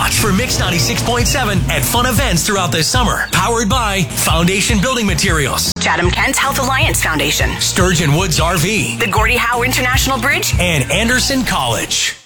spot for Mix 96.7 at fun events throughout the summer. Powered by Foundation Building Materials, Chatham Kent Health Alliance Foundation, Sturgeon Woods RV, the Gordie Howe International Bridge, and Anderson College.